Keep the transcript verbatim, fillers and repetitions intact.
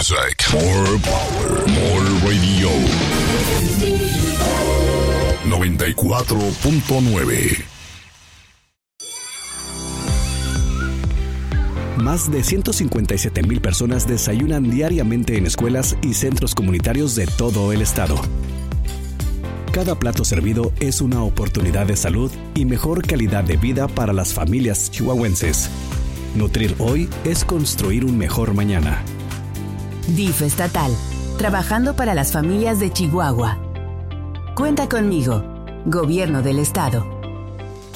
music. More power. More radio. noventa y cuatro punto nueve. Más de ciento cincuenta y siete mil personas desayunan diariamente en escuelas y centros comunitarios de todo el estado. Cada plato servido es una oportunidad de salud y mejor calidad de vida para las familias chihuahuenses. Nutrir hoy es construir un mejor mañana. D I F estatal, trabajando para las familias de Chihuahua. Cuenta conmigo, Gobierno del Estado.